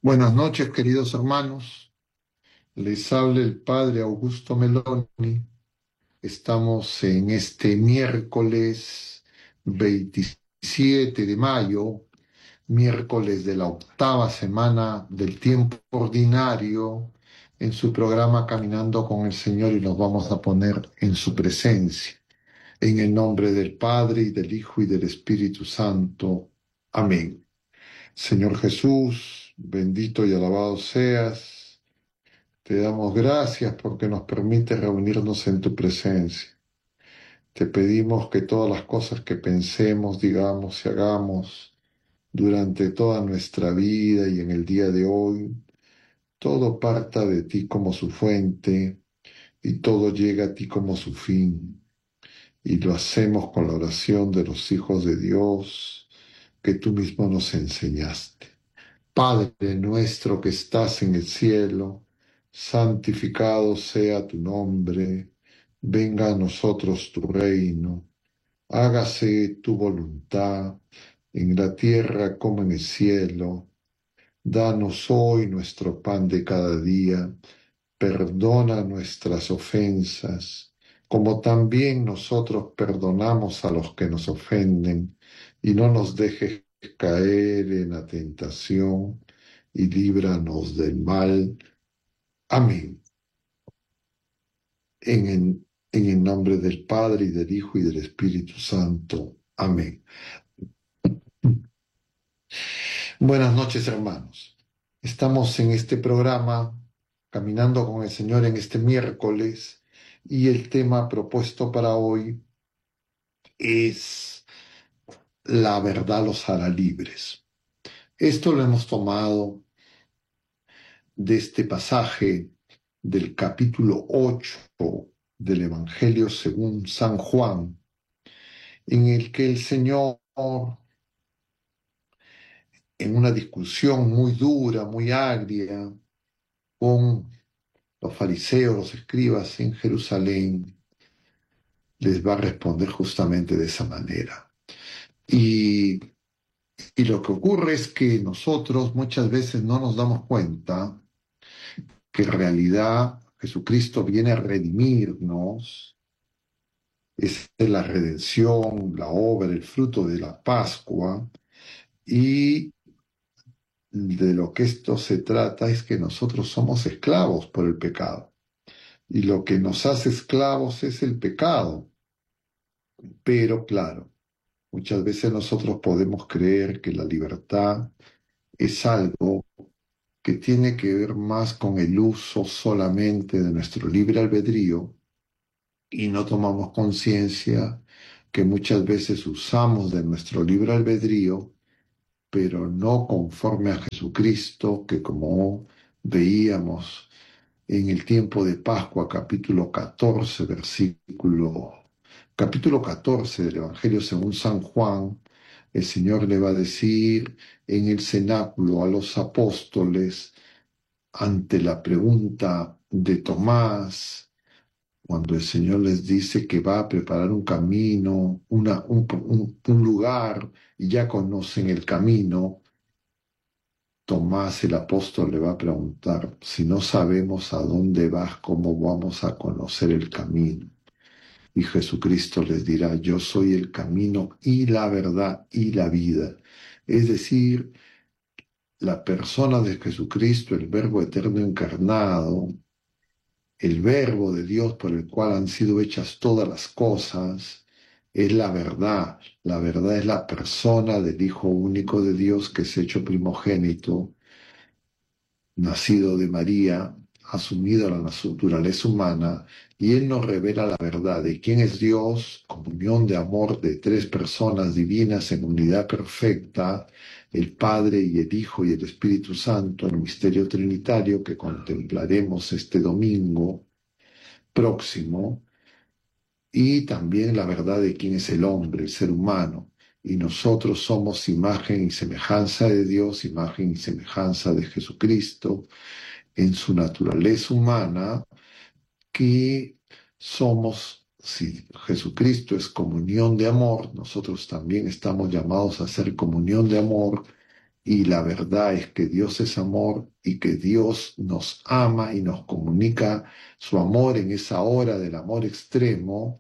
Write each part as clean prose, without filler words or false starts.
Buenas noches, queridos hermanos. Les habla el Padre Augusto Meloni. Estamos en este miércoles 27 de mayo, miércoles de la octava semana del tiempo ordinario, en su programa Caminando con el Señor, y nos vamos a poner en su presencia. En el nombre del Padre, y del Hijo, y del Espíritu Santo. Amén. Señor Jesús, bendito y alabado seas. Te damos gracias porque nos permite reunirnos en tu presencia. Te pedimos que todas las cosas que pensemos, digamos y hagamos durante toda nuestra vida y en el día de hoy, todo parta de ti como su fuente y todo llega a ti como su fin. Y lo hacemos con la oración de los hijos de Dios que tú mismo nos enseñaste. Padre nuestro que estás en el cielo, santificado sea tu nombre, venga a nosotros tu reino, hágase tu voluntad en la tierra como en el cielo. Danos hoy nuestro pan de cada día, perdona nuestras ofensas, como también nosotros perdonamos a los que nos ofenden, y no nos dejes caer en la tentación, y líbranos del mal. Amén. En el nombre del Padre, y del Hijo, y del Espíritu Santo. Amén. Buenas noches, hermanos. Estamos en este programa, Caminando con el Señor, en este miércoles, y el tema propuesto para hoy es la verdad los hará libres. Esto lo hemos tomado de este pasaje del capítulo 8 del Evangelio según San Juan, en el que el Señor, en una discusión muy dura, muy agria, con los fariseos, los escribas en Jerusalén, les va a responder justamente de esa manera. Y, y lo que ocurre es que nosotros muchas veces no nos damos cuenta que en realidad Jesucristo viene a redimirnos. Es la redención, la obra, el fruto de la Pascua, y de lo que esto se trata es que nosotros somos esclavos por el pecado. Y lo que nos hace esclavos es el pecado. Pero claro, muchas veces nosotros podemos creer que la libertad es algo que tiene que ver más con el uso solamente de nuestro libre albedrío, y no tomamos conciencia que muchas veces usamos de nuestro libre albedrío, pero no conforme a Jesucristo, que como veíamos en el tiempo de Pascua, capítulo 14 del Evangelio según San Juan, el Señor le va a decir en el cenáculo a los apóstoles, ante la pregunta de Tomás, cuando el Señor les dice que va a preparar un camino, un lugar, y ya conocen el camino. Tomás el apóstol le va a preguntar: si no sabemos a dónde vas, ¿cómo vamos a conocer el camino? Y Jesucristo les dirá: yo soy el camino y la verdad y la vida. Es decir, la persona de Jesucristo, el Verbo eterno encarnado, el Verbo de Dios por el cual han sido hechas todas las cosas, es la verdad. La verdad es la persona del Hijo único de Dios, que es hecho primogénito, nacido de María, asumido a la naturaleza humana, y Él nos revela la verdad de quién es Dios, comunión de amor de tres personas divinas en unidad perfecta, el Padre y el Hijo y el Espíritu Santo, el misterio trinitario que contemplaremos este domingo próximo, y también la verdad de quién es el hombre, el ser humano. Y nosotros somos imagen y semejanza de Dios, imagen y semejanza de Jesucristo, en su naturaleza humana, que somos, si Jesucristo es comunión de amor, nosotros también estamos llamados a ser comunión de amor Y la verdad es que Dios es amor y que Dios nos ama y nos comunica su amor en esa hora del amor extremo,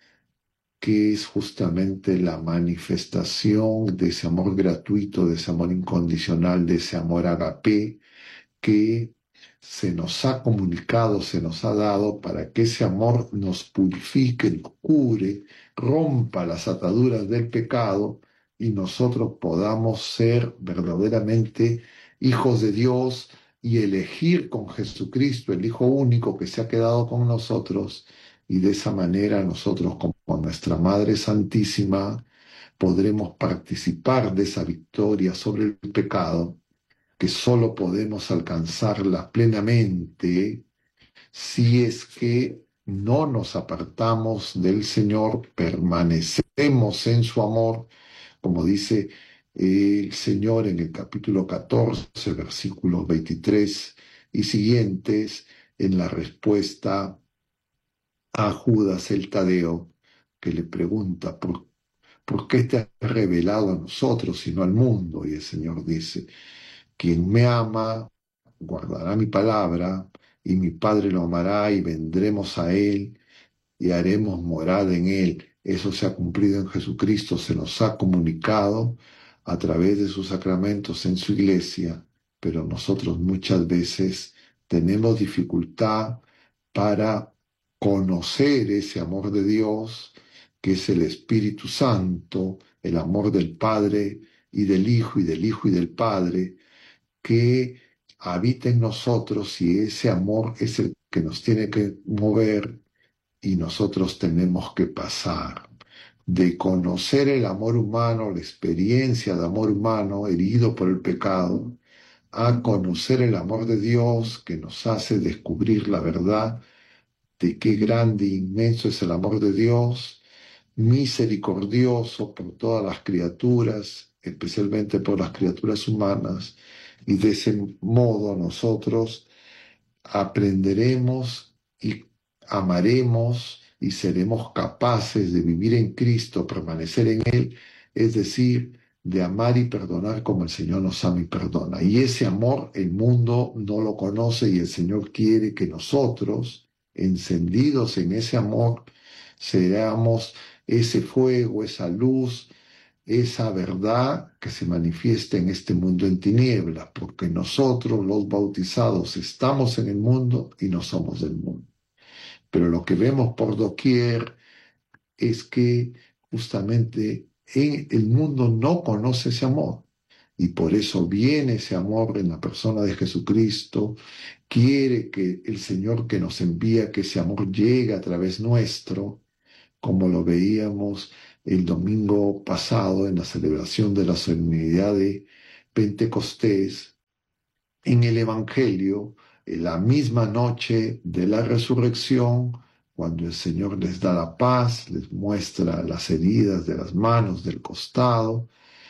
que es justamente la manifestación de ese amor gratuito, de ese amor incondicional, de ese amor agape que se nos ha comunicado, se nos ha dado para que ese amor nos purifique, nos cure, rompa las ataduras del pecado y nosotros podamos ser verdaderamente hijos de Dios y elegir con Jesucristo, el Hijo único que se ha quedado con nosotros, y de esa manera nosotros, como nuestra Madre Santísima, podremos participar de esa victoria sobre el pecado, que solo podemos alcanzarla plenamente si es que no nos apartamos del Señor, permanecemos en su amor, como dice el Señor en el capítulo 14, versículos 23 y siguientes, en la respuesta a Judas el Tadeo, que le pregunta, ¿por qué te has revelado a nosotros y no al mundo? Y el Señor dice, quien me ama, guardará mi palabra, y mi Padre lo amará, y vendremos a él y haremos morada en él. Eso se ha cumplido en Jesucristo, se nos ha comunicado a través de sus sacramentos en su iglesia, pero nosotros muchas veces tenemos dificultad para conocer ese amor de Dios, que es el Espíritu Santo, el amor del Padre y del Hijo y del Hijo y del Padre, que habita en nosotros, y ese amor es el que nos tiene que mover, y nosotros tenemos que pasar de conocer el amor humano, la experiencia de amor humano herido por el pecado, a conocer el amor de Dios que nos hace descubrir la verdad de qué grande e inmenso es el amor de Dios, misericordioso por todas las criaturas, especialmente por las criaturas humanas, y de ese modo nosotros aprenderemos y amaremos y seremos capaces de vivir en Cristo, permanecer en Él, es decir, de amar y perdonar como el Señor nos ama y perdona. Y ese amor el mundo no lo conoce, y el Señor quiere que nosotros, encendidos en ese amor, seamos ese fuego, esa luz, esa verdad que se manifiesta en este mundo en tinieblas, porque nosotros los bautizados estamos en el mundo y no somos del mundo. Pero lo que vemos por doquier es que justamente el mundo no conoce ese amor, y por eso viene ese amor en la persona de Jesucristo. Quiere que el Señor que nos envía, que ese amor llegue a través nuestro, como lo veíamos el domingo pasado en la celebración de la solemnidad de Pentecostés, en el Evangelio, en la misma noche de la resurrección, cuando el Señor les da la paz, les muestra las heridas de las manos, del costado,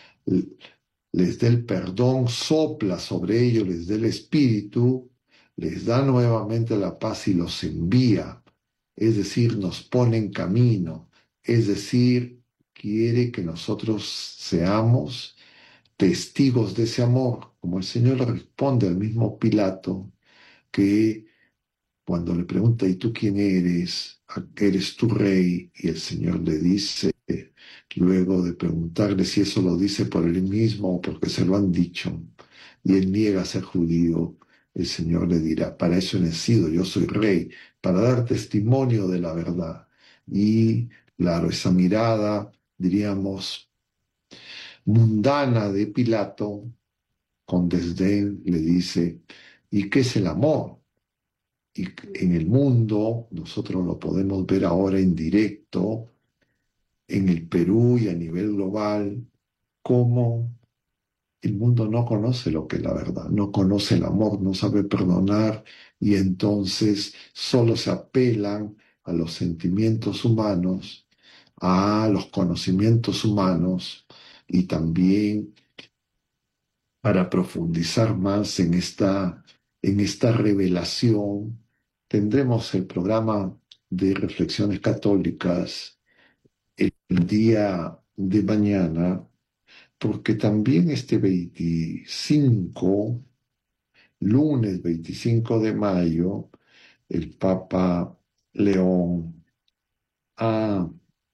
les da el perdón, sopla sobre ellos, les da el Espíritu, les da nuevamente la paz y los envía, es decir, nos pone en camino, es decir, quiere que nosotros seamos testigos de ese amor, como el Señor le responde al mismo Pilato, que cuando le pregunta, ¿y tú quién eres? ¿Eres tu rey? Y el Señor le dice, luego de preguntarle si eso lo dice por él mismo o porque se lo han dicho, y él niega ser judío, el Señor le dirá, para eso he nacido, yo soy rey, para dar testimonio de la verdad. Y claro, esa mirada, diríamos, mundana de Pilato, con desdén le dice, ¿y qué es el amor? Y en el mundo, nosotros lo podemos ver ahora en directo, en el Perú y a nivel global, cómo el mundo no conoce lo que es la verdad, no conoce el amor, no sabe perdonar, y entonces solo se apelan a los sentimientos humanos, a los conocimientos humanos, y también para profundizar más en esta revelación, tendremos el programa de reflexiones católicas el día de mañana, porque también este 25, lunes 25 de mayo, el Papa León ha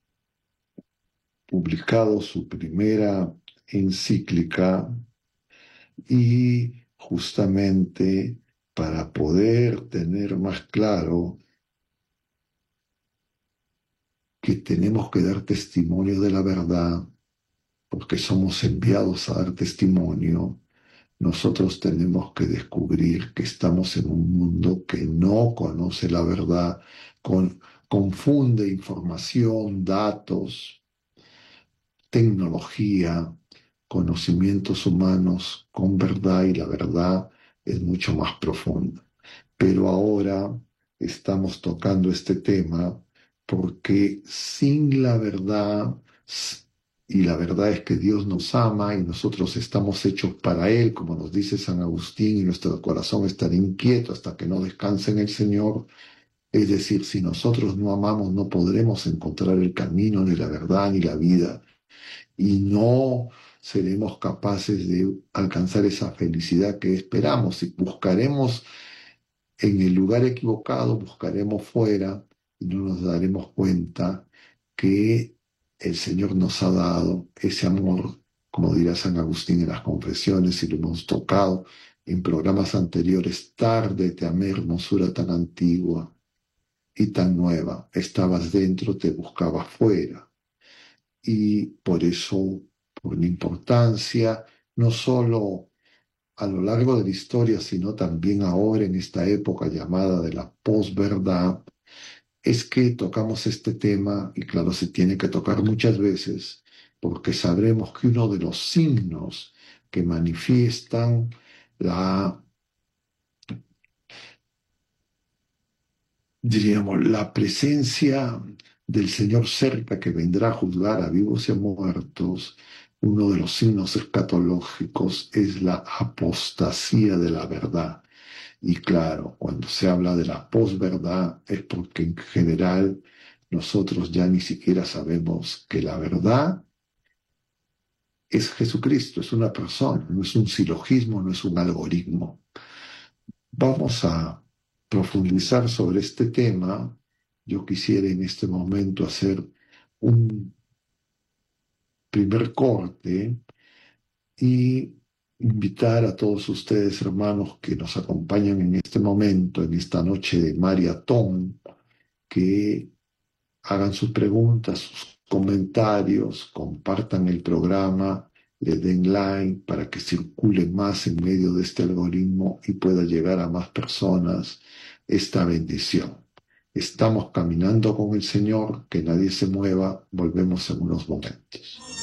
publicado su primera encíclica y justamente para poder tener más claro que tenemos que dar testimonio de la verdad, porque somos enviados a dar testimonio, nosotros tenemos que descubrir que estamos en un mundo que no conoce la verdad, confunde información, datos, tecnología, conocimientos humanos con verdad, y la verdad es mucho más profunda. Pero ahora estamos tocando este tema porque sin la verdad, y la verdad es que Dios nos ama y nosotros estamos hechos para Él, como nos dice San Agustín, y nuestro corazón estará inquieto hasta que no descanse en el Señor. Es decir, si nosotros no amamos, no podremos encontrar el camino, ni la verdad, ni la vida, y no seremos capaces de alcanzar esa felicidad que esperamos, y buscaremos en el lugar equivocado, buscaremos fuera y no nos daremos cuenta que el Señor nos ha dado ese amor, como dirá San Agustín en las Confesiones, y lo hemos tocado en programas anteriores. Tarde te amé, hermosura tan antigua y tan nueva. Estabas dentro, te buscaba fuera. Y por eso, por la importancia, no solo a lo largo de la historia, sino también ahora en esta época llamada de la posverdad, es que tocamos este tema, y claro, se tiene que tocar muchas veces, porque sabremos que uno de los signos que manifiestan la, diríamos, la presencia del Señor cerca, que vendrá a juzgar a vivos y a muertos, uno de los signos escatológicos es la apostasía de la verdad. Y claro, cuando se habla de la posverdad es porque en general nosotros ya ni siquiera sabemos que la verdad es Jesucristo, es una persona, no es un silogismo, no es un algoritmo. Vamos a profundizar sobre este tema. Yo quisiera en este momento hacer un primer corte y invitar a todos ustedes, hermanos, que nos acompañan en este momento, en esta noche de maratón, que hagan sus preguntas, sus comentarios, compartan el programa, le den like para que circule más en medio de este algoritmo y pueda llegar a más personas esta bendición. Estamos caminando con el Señor, que nadie se mueva, volvemos en unos momentos.